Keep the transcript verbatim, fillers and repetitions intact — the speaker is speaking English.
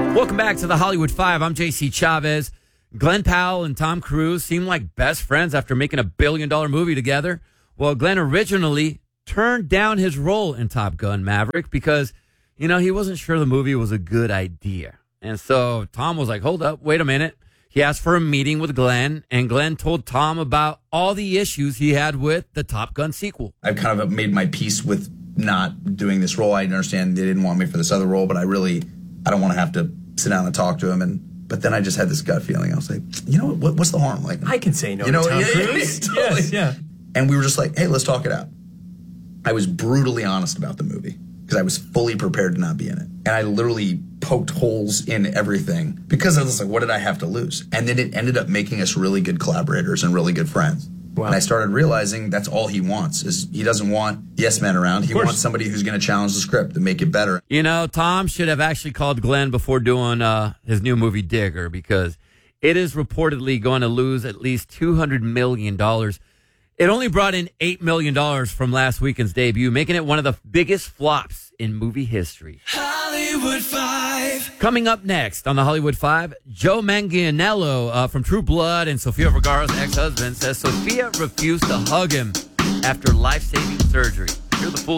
Welcome back to the Hollywood Five. I'm J C Chavez. Glenn Powell and Tom Cruise seem like best friends after making a billion dollar movie together. Well, Glenn originally turned down his role in Top Gun Maverick because, you know, he wasn't sure the movie was a good idea. And so Tom was like, hold up, wait a minute. He asked for a meeting with Glenn, and Glenn told Tom about all the issues he had with the Top Gun sequel. I've kind of made my peace with not doing this role. I understand they didn't want me for this other role, but I really, I don't want to have to sit down and talk to him. And but then I just had this gut feeling. I was like, you know what? What's the harm? Like, I can say no you know, to Tom yeah, Cruise. Yeah, totally. Yes, yeah. And we were just like, hey, let's talk it out. I was brutally honest about the movie because I was fully prepared to not be in it. And I literally poked holes in everything because I was like, what did I have to lose? And then it ended up making us really good collaborators and really good friends. Wow. And I started realizing that's all he wants is he doesn't want yes men around. He wants somebody who's going to challenge the script and make it better. You know, Tom should have actually called Glenn before doing uh, his new movie Digger because it is reportedly going to lose at least two hundred million dollars. It only brought in eight million dollars from last weekend's debut, making it one of the biggest flops in movie history. Hollywood Five. Coming up next on the Hollywood Five, Joe Manganiello uh, from True Blood and Sofia Vergara's ex-husband says Sofia refused to hug him after life-saving surgery. Hear the full